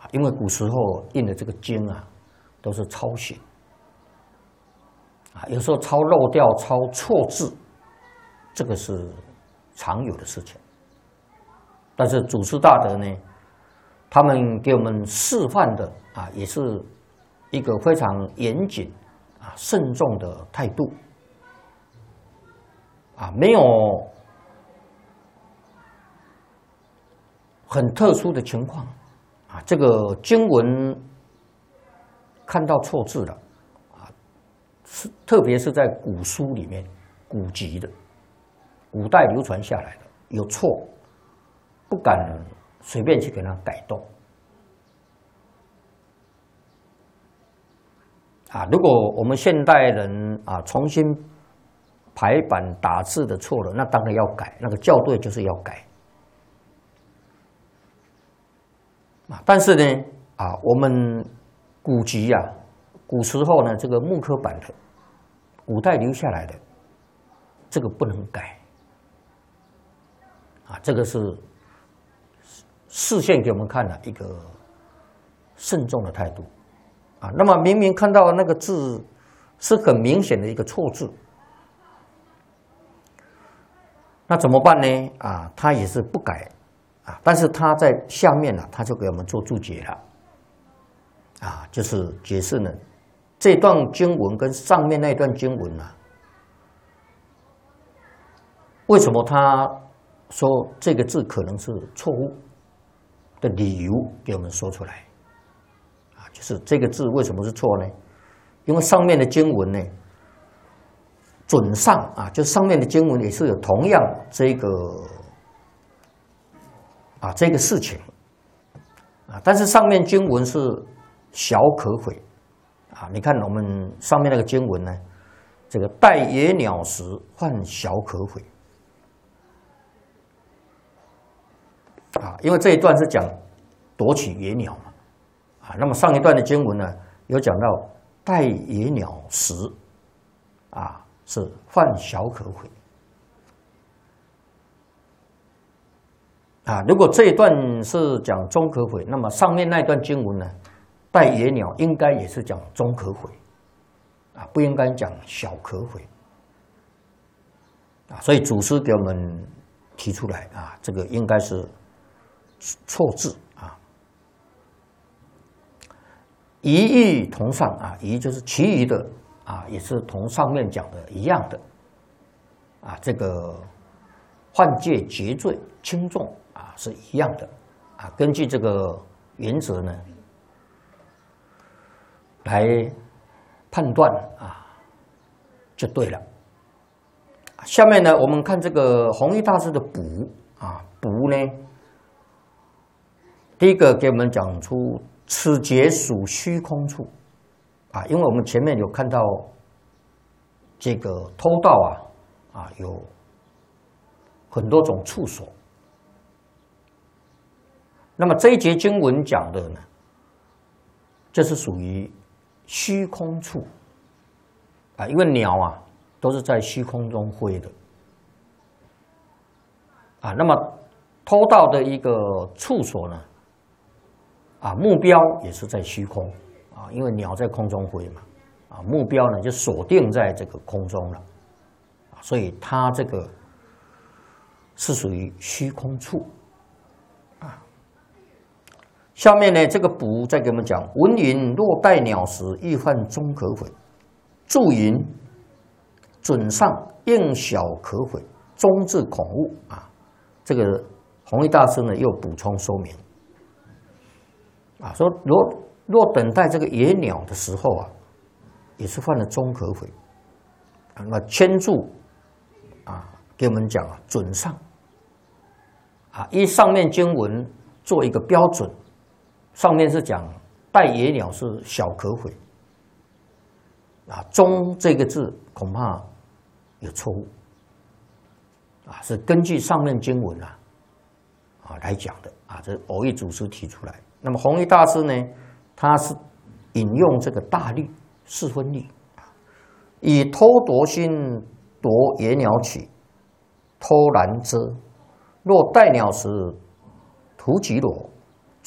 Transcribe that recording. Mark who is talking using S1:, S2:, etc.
S1: 因为古时候印的这个经啊，都是抄写啊，有时候抄漏掉、抄错字，这个是常有的事情。但是祖师大德呢，他们给我们示范的啊，也是一个非常严谨啊、慎重的态度啊，没有很特殊的情况啊。这个经文看到错字了啊，特别是在古书里面、古籍的、古代流传下来的有错，不敢随便去给它改动啊。如果我们现代人啊重新排版打字的错了，那当然要改，那个校对就是要改啊。但是呢啊，我们古籍啊，古时候呢这个木刻版的，古代留下来的，这个不能改啊，这个是示现给我们看的一个慎重的态度啊。那么明明看到那个字是很明显的一个错字，那怎么办呢？啊，他也是不改啊，但是他在下面呢，他就给我们做注解了啊，就是解释呢这段经文跟上面那段经文啊，为什么他说这个字可能是错误的理由给我们说出来啊，就是这个字为什么是错呢？因为上面的经文呢，准上啊，就上面的经文也是有同样这个事情啊，但是上面经文是小可悔啊，你看我们上面那个经文呢，这个待野鸟时患小可悔啊，因为这一段是讲夺取野鸟嘛啊，那么上一段的经文呢，有讲到待野鸟时啊是犯小可悔啊。如果这一段是讲中可悔，那么上面那段经文呢，待野鸟应该也是讲中可悔啊，不应该讲小可悔啊。所以祖师给我们提出来啊，这个应该是错字啊。一意同上啊，一就是其余的啊，也是同上面讲的一样的啊。这个换戒结罪轻重啊是一样的啊。根据这个原则呢，来判断啊，就对了。下面呢，我们看这个弘一大师的补啊，补呢，第一个给我们讲出此节属虚空处啊，因为我们前面有看到这个偷盗啊有很多种处所，那么这一节经文讲的呢，这是属于虚空处啊，因为鸟啊都是在虚空中飞的啊，那么偷盗的一个处所呢，啊，目标也是在虚空啊，因为鸟在空中飞嘛，啊，目标呢就锁定在这个空中了，啊，所以它这个是属于虚空处啊。下面呢，这个补再给我们讲：文云若待鸟时，亦犯中可悔；注云准上应小可悔，中字恐误啊。这个弘一大师呢又补充说明。啊，说若等待这个野鸟的时候啊，也是犯了中可悔。啊，那牵注啊，给我们讲啊，准上啊，依上面经文做一个标准，上面是讲待野鸟是小可悔，啊，中这个字恐怕有错误，啊，是根据上面经文啊来讲的啊，这偶益祖师提出来。那么弘一大师呢，他是引用这个大律四分律，以偷夺心夺野鸟取，偷然遮。若待鸟时，图其裸，